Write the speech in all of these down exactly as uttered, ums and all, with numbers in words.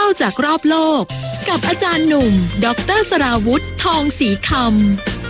จากรอบโลกกับอาจารย์หนุ่มดร.สราวุธทองศรีคำ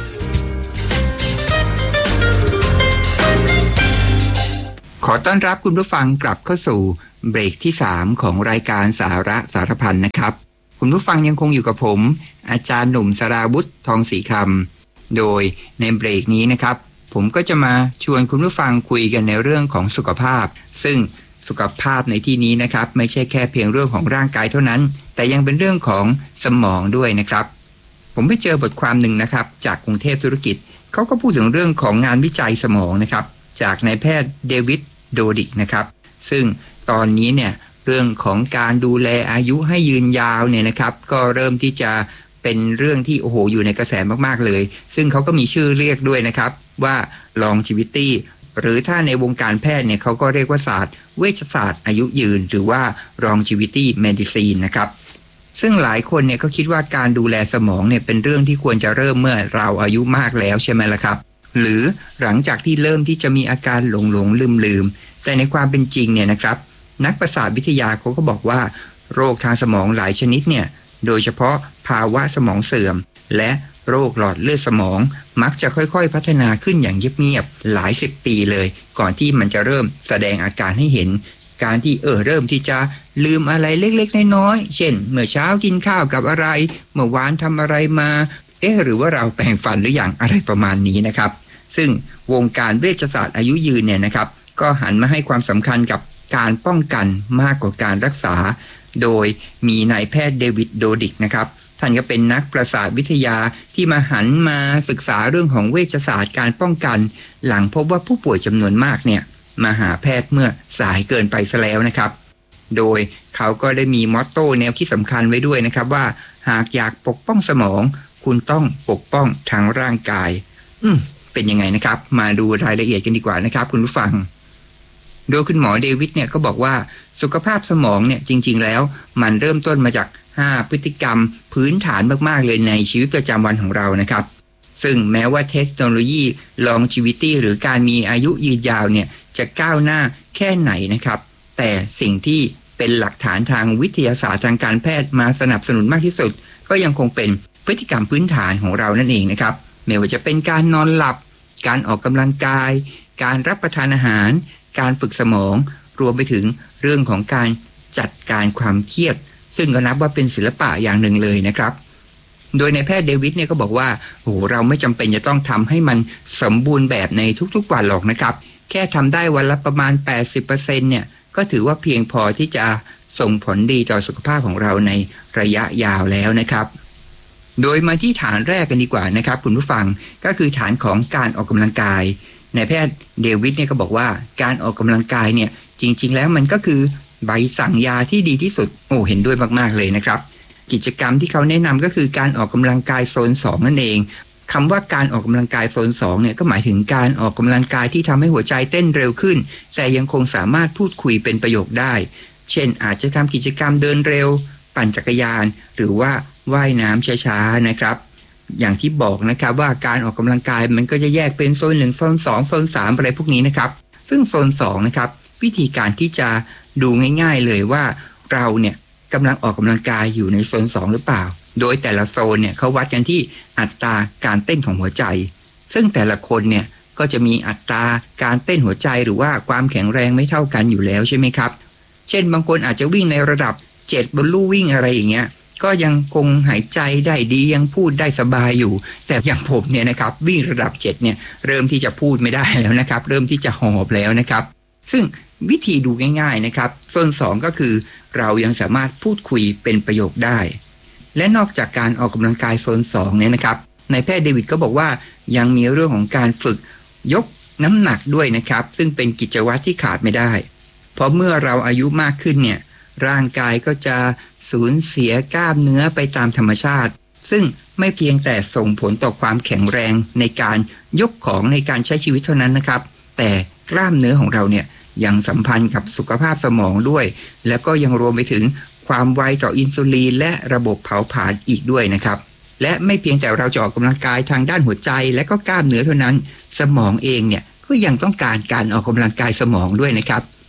ขอต้อนรับคุณผู้ฟังกลับเข้าสู่เบรกที่สามของรายการสาระสารพันนะครับคุณผู้ฟังยังคงอยู่กับผมอาจารย์หนุ่มสราวุธทองศรีคำโดยในเบรกนี้นะครับผมก็จะมาชวนคุณผู้ฟังคุยกันในเรื่องของสุขภาพซึ่งสุขภาพในที่นี้นะครับไม่ใช่แค่เพียงเรื่องของร่างกายเท่านั้นแต่ยังเป็นเรื่องของสมองด้วยนะครับผมไปเจอบทความหนึ่งนะครับจากกรุงเทพธุรกิจเขาก็พูดถึงเรื่องของงานวิจัยสมองนะครับจากนายแพทย์เดวิดโดดิกนะครับซึ่งตอนนี้เนี่ยเรื่องของการดูแลอายุให้ยืนยาวเนี่ยนะครับก็เริ่มที่จะเป็นเรื่องที่โอ้โหอยู่ในกระแสมากๆเลยซึ่งเขาก็มีชื่อเรียกด้วยนะครับว่า longevity หรือถ้าในวงการแพทย์เนี่ยเขาก็เรียกว่าศาสตร์เวชศาสตร์อายุยืนหรือว่า longevity medicine นะครับซึ่งหลายคนเนี่ยก็คิดว่าการดูแลสมองเนี่ยเป็นเรื่องที่ควรจะเริ่มเมื่อเราอายุมากแล้วใช่ไหมล่ะครับหรือหลังจากที่เริ่มที่จะมีอาการหลงหลงลืมลืมแต่ในความเป็นจริงเนี่ยนะครับนักประสาทวิทยาเขาก็บอกว่าโรคทางสมองหลายชนิดเนี่ยโดยเฉพาะภาวะสมองเสื่อมและโรคหลอดเลือดสมองมักจะค่อยๆพัฒนาขึ้นอย่างเงียบๆหลายสิบปีเลยก่อนที่มันจะเริ่มแสดงอาการให้เห็นการที่เออเริ่มที่จะลืมอะไรเล็กๆน้อยๆเช่นเมื่อเช้ากินข้าวกับอะไรเมื่อวานทำอะไรมาเอ๊ะหรือว่าเราแปรงฟันหรืออย่างอะไรประมาณนี้นะครับซึ่งวงการเวชศาสตร์อายุยืนเนี่ยนะครับก็หันมาให้ความสำคัญกับการป้องกันมากกว่าการรักษาโดยมีนายแพทย์เดวิดโดดิกนะครับท่านก็เป็นนักประสาทวิทยาที่มาหันมาศึกษาเรื่องของเวชศาสตร์การป้องกันหลังพบว่าผู้ป่วยจำนวนมากเนี่ยมาหาแพทย์เมื่อสายเกินไปซะแล้วนะครับโดยเขาก็ได้มีมอตโต้แนวคิดสำคัญไว้ด้วยนะครับว่าหากอยากปกป้องสมองคุณต้องปกป้องทางร่างกายอืมเป็นยังไงนะครับมาดูรายละเอียดกันดีกว่านะครับคุณผู้ฟังโดยคุณหมอเดวิดเนี่ยก็บอกว่าสุขภาพสมองเนี่ยจริงๆแล้วมันเริ่มต้นมาจากห้าพฤติกรรมพื้นฐานมากๆเลยในชีวิตประจำวันของเรานะครับซึ่งแม้ว่าเทคโนโลยี longevity หรือการมีอายุยืนยาวเนี่ยจะก้าวหน้าแค่ไหนนะครับแต่สิ่งที่เป็นหลักฐานทางวิทยาศาสตร์ทางการแพทย์มาสนับสนุนมากที่สุดก็ยังคงเป็นพฤติกรรมพื้นฐานของเรานั่นเองนะครับไม่ว่าจะเป็นการนอนหลับการออกกำลังกายการรับประทานอาหารการฝึกสมองรวมไปถึงเรื่องของการจัดการความเครียดซึ่งก็นับว่าเป็นศิลปะอย่างหนึ่งเลยนะครับโดยในแพทย์เดวิดเนี่ยก็บอกว่าโอ้เราไม่จำเป็นจะต้องทำให้มันสมบูรณ์แบบในทุกๆวันหรอกนะครับแค่ทำได้วันละประมาณ แปดสิบเปอร์เซ็นต์ เนี่ยก็ถือว่าเพียงพอที่จะส่งผลดีต่อสุขภาพของเราในระยะยาวแล้วนะครับโดยมาที่ฐานแรกกันดีกว่านะครับคุณผู้ฟังก็คือฐานของการออกกำลังกายนายแพทย์เดวิดเนี่ยก็บอกว่าการออกกำลังกายเนี่ยจริงๆแล้วมันก็คือใบสั่งยาที่ดีที่สุดโอ้เห็นด้วยมากๆเลยนะครับกิจกรรมที่เขาแนะนำก็คือการออกกำลังกายโซนสองนั่นเองคำว่าการออกกำลังกายโซนสองเนี่ยก็หมายถึงการออกกำลังกายที่ทำให้หัวใจเต้นเร็วขึ้นแต่ยังคงสามารถพูดคุยเป็นประโยคได้เช่นอาจจะทำกิจกรรมเดินเร็วปั่นจักรยานหรือว่าว่ายน้ำช้าๆนะครับอย่างที่บอกนะครับว่าการออกกำลังกายมันก็จะแยกเป็นโซนหนึ่งโซนสองโซนสามอะไรพวกนี้นะครับซึ่งโซนสองนะครับวิธีการที่จะดูง่ายๆเลยว่าเราเนี่ยกำลังออกกำลังกายอยู่ในโซนสองหรือเปล่าโดยแต่ละโซนเนี่ยเขาวัดกันที่อัตราการเต้นของหัวใจซึ่งแต่ละคนเนี่ยก็จะมีอัตราการเต้นหัวใจหรือว่าความแข็งแรงไม่เท่ากันอยู่แล้วใช่ไหมครับเช่นบางคนอาจจะวิ่งในระดับเจ็ดบนลู่วิ่งอะไรอย่างเงี้ยก็ยังคงหายใจได้ดียังพูดได้สบายอยู่แต่อย่างผมเนี่ยนะครับวิ่งระดับเจ็ดเนี่ยเริ่มที่จะพูดไม่ได้แล้วนะครับเริ่มที่จะหอบแล้วนะครับซึ่งวิธีดูง่ายๆนะครับโซนสองก็คือเรายังสามารถพูดคุยเป็นประโยคได้และนอกจากการออกกำลังกายโซนสองเนี่ยนะครับนายแพทย์เดวิดก็บอกว่ายังมีเรื่องของการฝึกยกน้ำหนักด้วยนะครับซึ่งเป็นกิจวัตรที่ขาดไม่ได้เพราะเมื่อเราอายุมากขึ้นเนี่ยร่างกายก็จะสูญเสียกล้ามเนื้อไปตามธรรมชาติซึ่งไม่เพียงแต่ส่งผลต่อความแข็งแรงในการยกของในการใช้ชีวิตเท่านั้นนะครับแต่กล้ามเนื้อของเราเนี่ยยังสัมพันธ์กับสุขภาพสมองด้วยแล้วก็ยังรวมไปถึงความไวต่ออินซูลินและระบบเผาผลาญอีกด้วยนะครับและไม่เพียงแต่เราจะออกกำลังกายทางด้านหัวใจและก็กล้ามเนื้อเท่านั้นสมองเองเนี่ยก็ยังต้องการการออกกำลังกายสมองด้วยนะครับ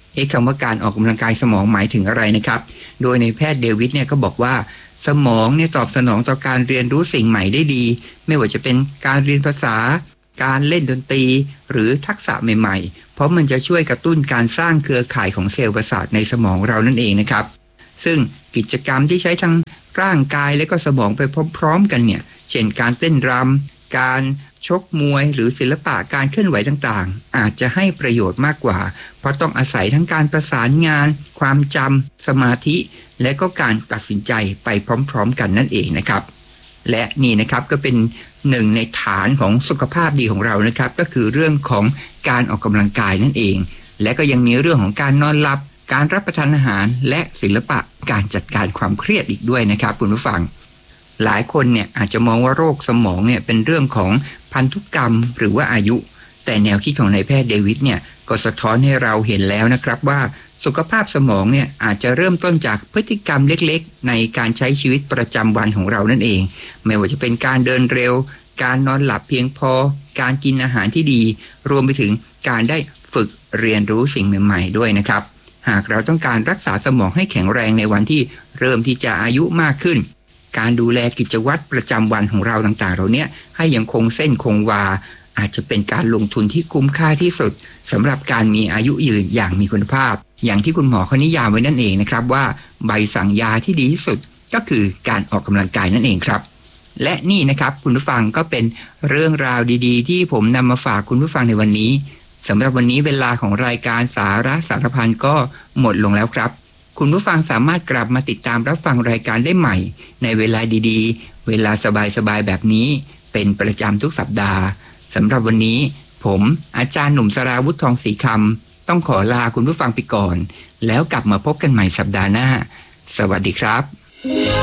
เอ๊ะคำว่าการออกกำลังกายสมองหมายถึงอะไรนะครับโดยในแพทย์เดวิดเนี่ยก็บอกว่าสมองเนี่ยตอบสนองต่อการเรียนรู้สิ่งใหม่ได้ดีไม่ว่าจะเป็นการเรียนภาษาการเล่นดนตรีหรือทักษะใหม่ๆเพราะมันจะช่วยกระตุ้นการสร้างเครือข่ายของเซลล์ประสาทในสมองเรานั่นเองนะครับซึ่งกิจกรรมที่ใช้ทั้งร่างกายและก็สมองไปพร้อมๆกันเนี่ยเช่นการเต้นรำการชกมวยหรือศิลปะการเคลื่อนไหวต่างๆอาจจะให้ประโยชน์มากกว่าเพราะต้องอาศัยทั้งการประสานงานความจำสมาธิและก็การตัดสินใจไปพร้อมๆกันนั่นเองนะครับและนี่นะครับก็เป็นหนึ่งในฐานของสุขภาพดีของเรานะครับก็คือเรื่องของการออกกำลังกายนั่นเองและก็ยังมีเรื่องของการนอนหลับการรับประทานอาหารและศิลปะการจัดการความเครียดอีกด้วยนะครับคุณผู้ฟังหลายคนเนี่ยอาจจะมองว่าโรคสมองเนี่ยเป็นเรื่องของพันธุกรรมหรือว่าอายุแต่แนวคิดของนายแพทย์เดวิดเนี่ยก็สะท้อนให้เราเห็นแล้วนะครับว่าสุขภาพสมองเนี่ยอาจจะเริ่มต้นจากพฤติกรรมเล็กๆในการใช้ชีวิตประจำวันของเรานั่นเองไม่ว่าจะเป็นการเดินเร็วการนอนหลับเพียงพอการกินอาหารที่ดีรวมไปถึงการได้ฝึกเรียนรู้สิ่งใหม่ๆด้วยนะครับหากเราต้องการรักษาสมองให้แข็งแรงในวันที่เริ่มที่จะอายุมากขึ้นการดูแลกิจวัตรประจำวันของเราต่างๆเราเนี่ยให้ยังคงเส้นคงวาอาจจะเป็นการลงทุนที่คุ้มค่าที่สุดสำหรับการมีอายุยืนอย่างมีคุณภาพอย่างที่คุณหมอเขานิยามไว้นั่นเองนะครับว่าใบสั่งยาที่ดีที่สุดก็คือการออกกำลังกายนั่นเองครับและนี่นะครับคุณผู้ฟังก็เป็นเรื่องราวดีๆที่ผมนำมาฝากคุณผู้ฟังในวันนี้สำหรับวันนี้เวลาของรายการสาระสารพันก็หมดลงแล้วครับคุณผู้ฟังสามารถกลับมาติดตามรับฟังรายการได้ใหม่ในเวลาดีๆเวลาสบายๆแบบนี้เป็นประจำทุกสัปดาห์สำหรับวันนี้ผมอาจารย์หนุ่มสราวุธทองศรีคำต้องขอลาคุณผู้ฟังไปก่อนแล้วกลับมาพบกันใหม่สัปดาห์หน้าสวัสดีครับ